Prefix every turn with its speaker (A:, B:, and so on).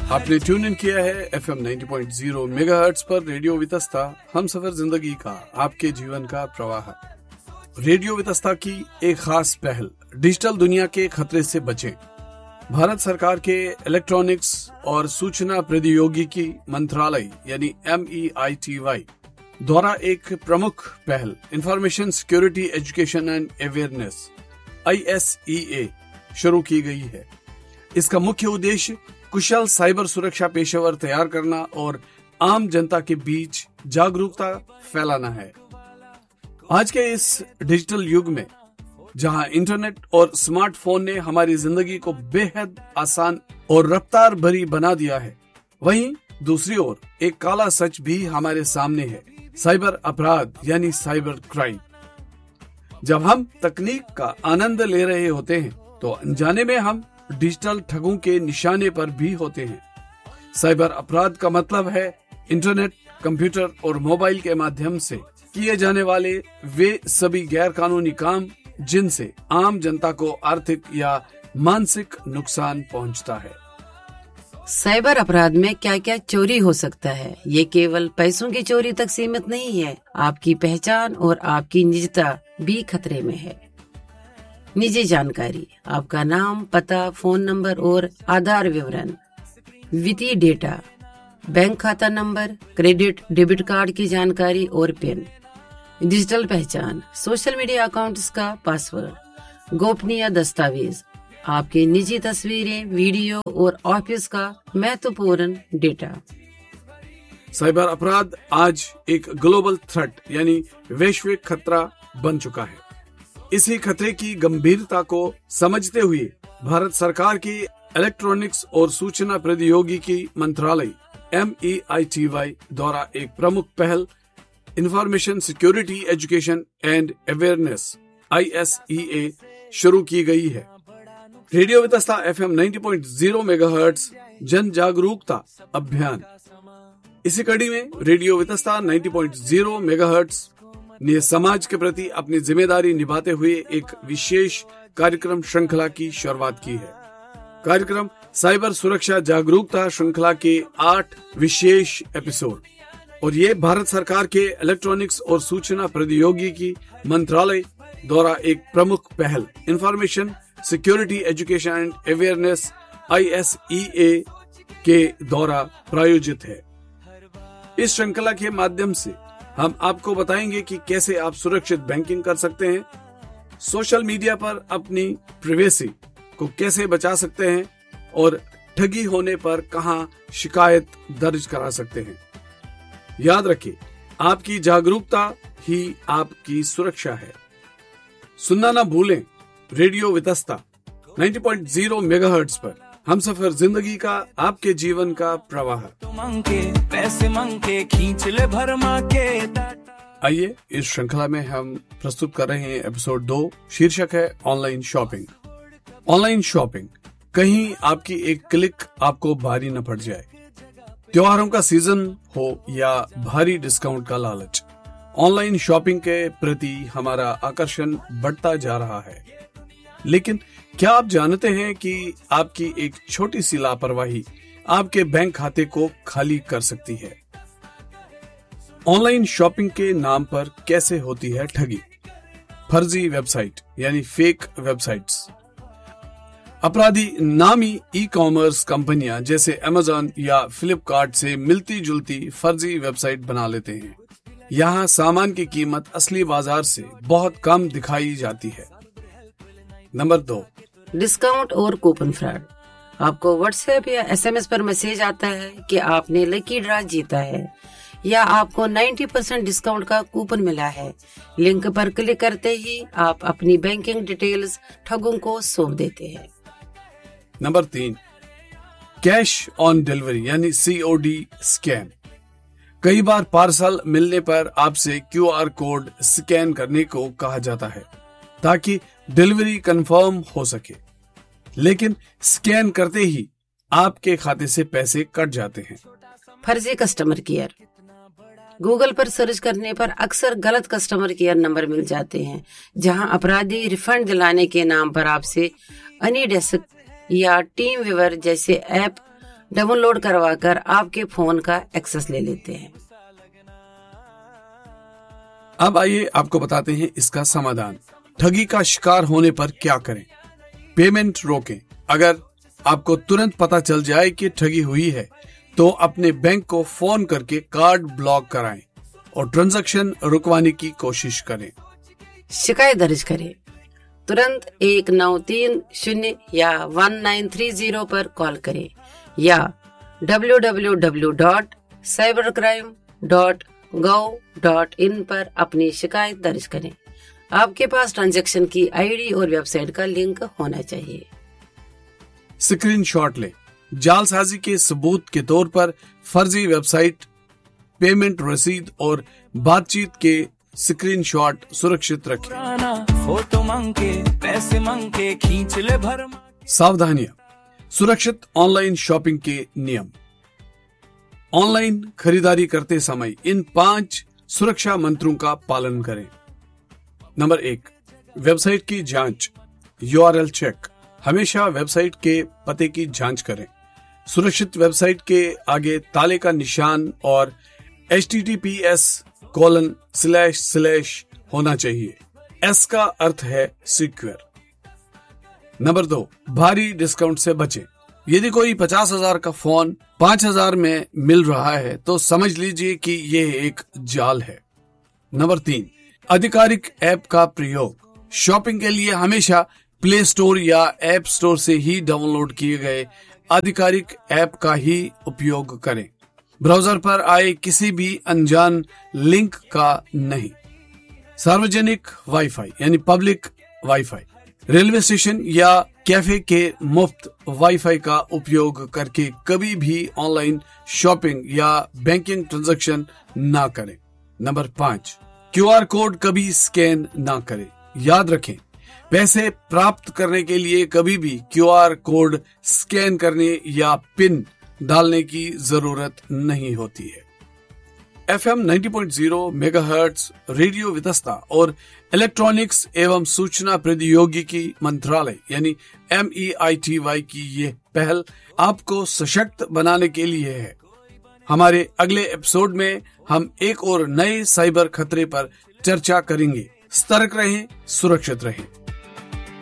A: आपने tune in किया है FM 90.0 मेगाहर्ट्ज पर रेडियो वितस्ता, हम सफर जिंदगी का, आपके जीवन का प्रवाह। रेडियो वितस्ता की एक खास पहल, डिजिटल दुनिया के खतरे से बचें। भारत सरकार के इलेक्ट्रॉनिक्स और सूचना प्रौद्योगिकी मंत्रालय यानी MEITY द्वारा एक प्रमुख पहल information security education and awareness ISEA शुरू की गई है। इसका मुख्य उद्देश्य कुशल साइबर सुरक्षा पेशेवर तैयार करना और आम जनता के बीच जागरूकता फैलाना है। आज के इस डिजिटल युग में जहां इंटरनेट और स्मार्टफोन ने हमारी जिंदगी को बेहद आसान और रफ्तार भरी बना दिया है, वहीं दूसरी ओर एक काला सच भी हमारे सामने है, साइबर अपराध यानी साइबर क्राइम। जब हम तकनीक का आनंद ले रहे होते हैं तो अनजाने में हम डिजिटल ठगों के निशाने पर भी होते हैं। साइबर अपराध का मतलब है इंटरनेट, कंप्यूटर और मोबाइल के माध्यम से किए जाने वाले वे सभी गैर कानूनी काम जिनसे आम जनता को आर्थिक या मानसिक नुकसान पहुंचता है।
B: साइबर अपराध में क्या क्या चोरी हो सकता है? ये केवल पैसों की चोरी तक सीमित नहीं है, आपकी पहचान और आपकी निजता भी खतरे में है। निजी जानकारी, आपका नाम, पता, फोन नंबर और आधार विवरण, वित्तीय डेटा, बैंक खाता नंबर, क्रेडिट डेबिट कार्ड की जानकारी और पिन, डिजिटल पहचान, सोशल मीडिया अकाउंट्स का पासवर्ड, गोपनीय दस्तावेज, आपकी निजी तस्वीरें, वीडियो और ऑफिस का महत्वपूर्ण डेटा।
A: साइबर अपराध आज एक ग्लोबल थ्रेट यानी वैश्विक खतरा बन चुका है। इसी खतरे की गंभीरता को समझते हुए भारत सरकार की इलेक्ट्रॉनिक्स और सूचना प्रौद्योगिकी मंत्रालय MEITY द्वारा एक प्रमुख पहल information security education and awareness ISEA शुरू की गई है। रेडियो वितस्ता FM 90.0 मेगाहर्ट्ज जन जागरूकता अभियान। इसी कड़ी में रेडियो वितस्ता 90.0 मेगाहर्ट्ज ने समाज के प्रति अपनी जिम्मेदारी निभाते हुए एक विशेष कार्यक्रम श्रृंखला की शुरुआत की है। कार्यक्रम साइबर सुरक्षा जागरूकता श्रृंखला के 8 विशेष एपिसोड और ये भारत सरकार के इलेक्ट्रॉनिक्स और सूचना प्रौद्योगिकी मंत्रालय द्वारा एक प्रमुख पहल information security education and awareness ISEA के द्वारा प्रायोजित है। इस श्रृंखला के माध्यम से हम आपको बताएंगे कि कैसे आप सुरक्षित बैंकिंग कर सकते हैं, सोशल मीडिया पर अपनी प्राइवेसी को कैसे बचा सकते हैं और ठगी होने पर कहां शिकायत दर्ज करा सकते हैं। याद रखिए, आपकी जागरूकता ही आपकी सुरक्षा है। सुनना ना भूलें रेडियो वितस्ता 90.0 मेगाहर्ट्ज पर, हम सफर जिंदगी का, आपके जीवन का प्रवाह।
C: पैसे मांगे खींच ले भरमा के।
A: आइए इस श्रृंखला में हम प्रस्तुत कर रहे हैं एपिसोड 2। शीर्षक है ऑनलाइन शॉपिंग। ऑनलाइन शॉपिंग, कहीं आपकी एक क्लिक आपको भारी न पड़ जाए। त्योहारों का सीजन हो या भारी डिस्काउंट का लालच, ऑनलाइन शॉपिंग के प्रति हमारा आकर्षण बढ़ता जा रहा है। लेकिन क्या आप जानते हैं कि आपकी एक छोटी सी लापरवाही आपके बैंक खाते को खाली कर सकती है? ऑनलाइन शॉपिंग के नाम पर कैसे होती है ठगी? फर्जी वेबसाइट यानी फेक वेबसाइट्स। अपराधी नामी ई-कॉमर्स कंपनियां जैसे अमेज़न या फ्लिपकार्ट से मिलती जुलती फर्जी वेबसाइट बना लेते हैं। यहाँ सामान की कीमत असली बाजार से बहुत कम दिखाई जाती है। नंबर 2,
B: डिस्काउंट और कूपन फ्रॉड। आपको व्हाट्सएप या SMS पर मैसेज आता है कि आपने लकी ड्रा जीता है या आपको 90% डिस्काउंट का कूपन मिला है। लिंक पर क्लिक करते ही आप अपनी बैंकिंग डिटेल्स ठगों को सौंप देते हैं।
A: नंबर 3, कैश ऑन डिलीवरी यानी COD स्कैम। कई बार पार्सल मिलने पर आपसे QR कोड स्कैन करने को कहा जाता है ताकि डिलीवरी कंफर्म हो सके, लेकिन स्कैन करते ही आपके खाते से पैसे कट जाते हैं।
B: फर्जी कस्टमर केयर। गूगल पर सर्च करने पर अक्सर गलत कस्टमर केयर नंबर मिल जाते हैं, जहां अपराधी रिफंड दिलाने के नाम पर आपसे एनीडेस्क या टीम व्यूअर जैसे ऐप डाउनलोड करवाकर आपके फोन का एक्सेस ले लेते हैं।
A: अब आइए आपको बताते हैं इसका समाधान। ठगी का शिकार होने पर क्या करें? पेमेंट रोकें। अगर आपको तुरंत पता चल जाए कि ठगी हुई है तो अपने बैंक को फोन करके कार्ड ब्लॉक कराएं और ट्रांजैक्शन रुकवाने की कोशिश करें।
B: शिकायत दर्ज करें। तुरंत 1930 या 1930 पर कॉल करें या www.cybercrime.gov.in पर अपनी शिकायत दर्ज करें। आपके पास ट्रांजैक्शन की आईडी और वेबसाइट का लिंक होना चाहिए।
A: स्क्रीनशॉट लें। जालसाजी के सबूत के तौर पर फर्जी वेबसाइट, पेमेंट रसीद और बातचीत के स्क्रीनशॉट सुरक्षित रखें।
C: फोटो मांग के पैसे मांग के खींच ले भरम।
A: सावधानियां। सुरक्षित ऑनलाइन शॉपिंग के नियम। ऑनलाइन खरीदारी करते समय इन 5 सुरक्षा मंत्रों का पालन करें। नंबर 1, वेबसाइट की जांच, URL चेक। हमेशा वेबसाइट के पते की जांच करें। सुरक्षित वेबसाइट के आगे ताले का निशान और https:// होना चाहिए। S का अर्थ है सिक्योर। नंबर 2, भारी डिस्काउंट से बचें। यदि कोई 50,000 का फोन 5,000 में मिल रहा है तो समझ लीजिए कि यह एक जाल है। नंबर 3, आधिकारिक ऐप का प्रयोग। शॉपिंग के लिए हमेशा प्ले स्टोर या ऐप स्टोर से ही डाउनलोड किए गए आधिकारिक ऐप का ही उपयोग करें। ब्राउजर पर आए किसी भी अनजान लिंक का नहीं। सार्वजनिक वाईफाई यानी पब्लिक वाईफाई, रेलवे स्टेशन या कैफे के मुफ्त वाईफाई का उपयोग करके कभी भी ऑनलाइन शॉपिंग या बैंकिंग ट्रांजैक्शन ना करें। नंबर 5, QR कोड कभी स्कैन ना करें। याद रखें, पैसे प्राप्त करने के लिए कभी भी QR कोड स्कैन करने या पिन डालने की जरूरत नहीं होती है। FM 90.0 मेगाहर्ट्ज रेडियो वितस्ता और इलेक्ट्रॉनिक्स एवं सूचना प्रौद्योगिकी मंत्रालय यानी MEITY की ये पहल आपको सशक्त बनाने के लिए है। हमारे अगले एपिसोड में हम एक और नए साइबर खतरे पर चर्चा करेंगे। सतर्क रहें, सुरक्षित रहें।